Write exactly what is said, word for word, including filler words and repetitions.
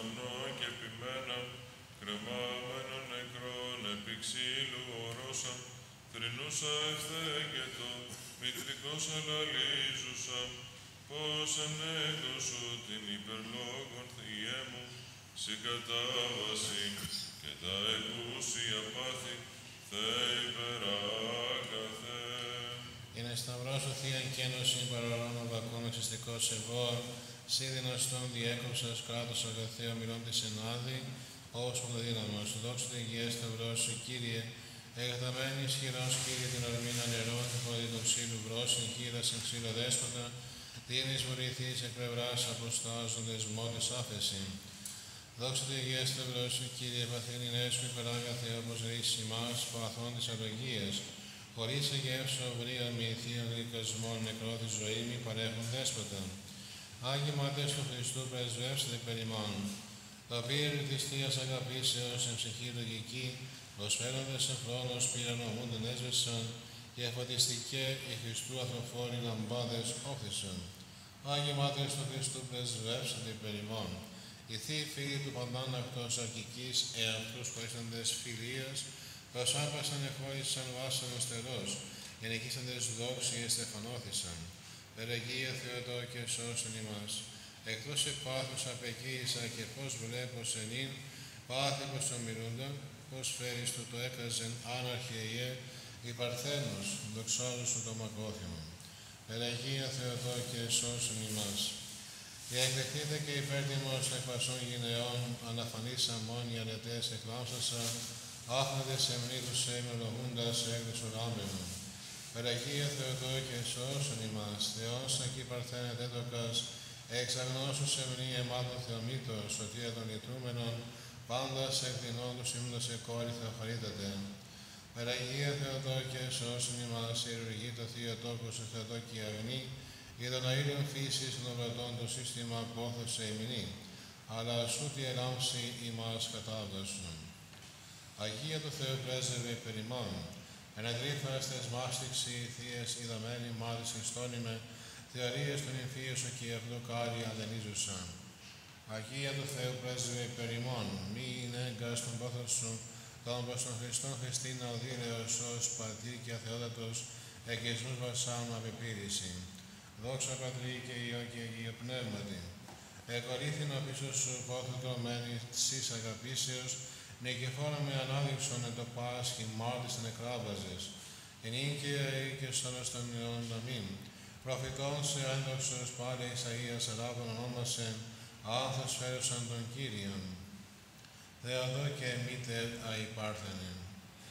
αμνών και επιμέναν, κρεμάμενων νεκρών επί ξύλου ορώσαν, θρηνούσα ευθέγετο, μητρικός αλαλίζουσα, πως ενέκο σου την υπερλόγων Θεέ μου, σε κατάβαση και τα εκούσια πάθη, Θεέ υπεράκαθε. Είναι σταυρός ο Θείαν κένωση παρορών οβακών εξιστικός εγώ, σύ δυναστόν διέκοψας κράτος αγαθέω μιλών της ενάδη, όπως πρωτοδύναμος, δόξου του υγιές σταυρός σου, Κύριε, εγκαταμένη ισχυρός, Κύριε, την ορμήνα νερών, χωρί του ξύλου βρόσιν, χείρας εν ξύλο δέσποτα, δίνεις βοηθείς εκ πλευράς αποστάζοντες μότες άφεση. Δόξου του υγιές σταυρός σου, Κύριε, παθήνινές σου υπεράγαθε, όπως ρίσεις ημάς, παθών της αλογίας, χωρίς εγεύσω βρία μη θείων γλυκασμών, νεκρό τη ζωή μη παρέχουν δέσποτα. Άγιοι μάτες του Χριστού πρεσβεύσετε περ ημών. Το πύρ της Θείας αγαπήσεως εν ψυχή λογική, προσφέροντες εν χρόνος πήραν ομούντεν έσβεσαν, και φωτιστικέ οι Χριστού ανθρωφόροι λαμπάδες όφθησαν. Άγιοι μάτες του Χριστού πρεσβεύσετε περ ημών. Οι θείοι φίλοι του παντάνακτος αρχικής εαυτούς χωρίσαντες φιλίας, προσάπασαν εχώρισαν βάσανο στερός, γενικήσαντες δόξοι εστεφανώθησαν. Περαιγία Θεοτόκε σώσον ημάς. Εκτός επάθους απεκοίησα και πώς βλέπω σενήν, πάθη προς τον μιλούντον, πώς φέρεις του το έκαζεν άναρχε Ιε, η Παρθένος, δοξάζου σου το μακόθυμο. Περαιγία Θεοτόκε σώσον ημάς. Διακριθείτε και υπέρτιμος εκ πασών γυναιών, αναφανίσα μόνοι αρετές εκλάμψασα, άχνατες εμνίδους εμελογούντας έγδεσο λάμπεμον. Περαγία Θεοτόκε σώσον ημάς, Θεός ακεί παρθένε τέτοκας, εξαγνώσου σε μνή αιμάτων θεομήτως, σωτία των λυτρούμενων, πάντας εκδεινών τους ύμνος σε κόρη θεοχαρίτατε. Περαγία Θεοτόκε σώσον ημάς, ιερουργεί το Θείο Τόκο σε Θεοτόκη αγνή, για τον αήλιον φύσης των βρατών το σύστημα πόθος σε ημινή, αλλά σου τη ελάμψη ημάς κατάβδωσον. Αγία του Θεού πρέσβευε περ ημών, εναντρίφαστες μάστιξη, θείες ειδαμένη μάδης Χριστόνιμε, θεωρίες των εμφύων σου και αυτού κάλλη αδενίζουσαν. Αγία του Θεού πρέσβευε περ ημών, μη είναι έγκας των πόθων σου, τον προς τον Χριστόν Χριστίν αουδήλεος ως πατήρ και αθεότατος, εκεισμούς βασάμ απεπίδηση. Δόξα Πατρί και Υιό και Αγίο Πνεύματι. Εκορύθινο πίσω σου πόθου τρομένη της αγαπήσεως, νικηφόρα με ανάδειξον εν το Πάσχη μάρτης εν εκράβαζες, εν ίκαια και σώνος των αιώνων αμήν. Προφητών σε έντοξος πάλι Ισαΐας αράβων ονόμασεν, άνθος φέρουσαν τον Κύριον. Θεοδό και μήτερ αϊπάρθενεν.